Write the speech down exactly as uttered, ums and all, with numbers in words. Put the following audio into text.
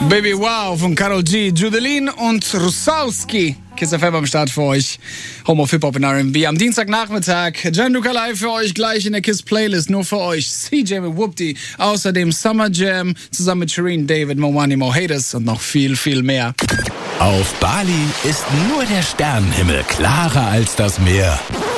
Baby Wow von Karol G, Judeline und Russalski. Kiss F M am Start für euch. Home of Hip-Hop und R and B am Dienstagnachmittag. Gianluca live für euch gleich in der Kiss Playlist. Nur für euch. C J mit Whoopty. Außerdem Summer Jam zusammen mit Shireen David, Momani Mo Haters und noch viel, viel mehr. Auf Bali ist nur der Sternenhimmel klarer als das Meer.